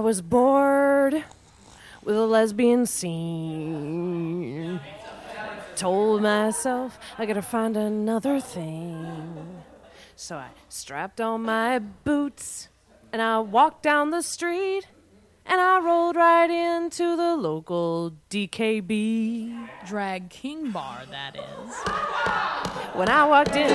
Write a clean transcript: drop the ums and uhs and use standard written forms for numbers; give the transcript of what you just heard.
was bored with a lesbian scene. Told myself I gotta find another thing. So I strapped on my boots and I walked down the street and I rolled right into the local DKB. Drag King Bar, that is. When I walked in,